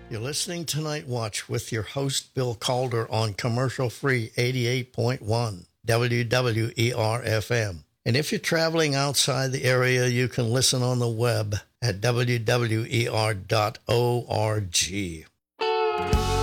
You're listening to Night Watch with your host, Bill Calder, on commercial free 88.1 WWER-FM. And if you're traveling outside the area, you can listen on the web at wwer.org.